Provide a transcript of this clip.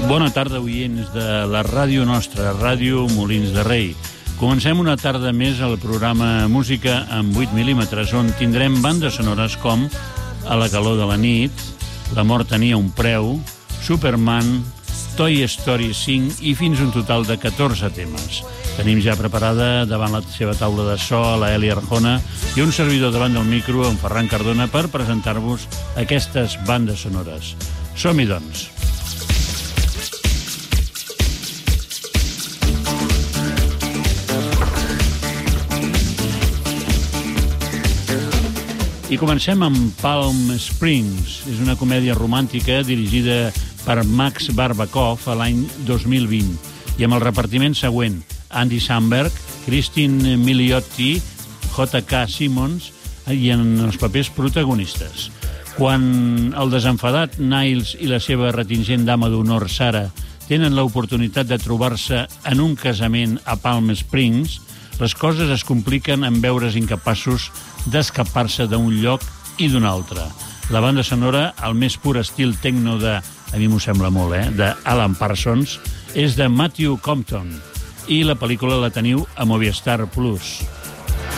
Bona tarda, oients de la ràdio nostra, Ràdio Molins de Rei. Comencem una tarda més al programa Música amb 8 mil·límetres, on tindrem bandes sonores com A la calor de la nit, L'amor tenia un preu, Superman, Toy Story 5 i fins un total de 14 temes. Tenim ja preparada davant la seva taula de so a la Eli Arjona i un servidor davant del micro, en Ferran Cardona, per presentar-vos aquestes bandes sonores. Som-hi, doncs. I comencem amb Palm Springs. És una comèdia romàntica dirigida per Max Barbakov a l'any 2020 i amb el repartiment següent: Andy Samberg, Christine Milioti, J.K. Simmons i en els papers protagonistes. Quan el desenfadat Niles i la seva retingent dama d'honor Sarah tenen l'oportunitat de trobar-se en un casament a Palm Springs, les coses es compliquen en veure's incapaços d'escapar-se d'un lloc i d'un altre. La banda sonora, al més pur estil techno de, a mi m'ho sembla molt, de Alan Parsons, és de Matthew Compton i la pel·lícula la teniu a Movistar Plus.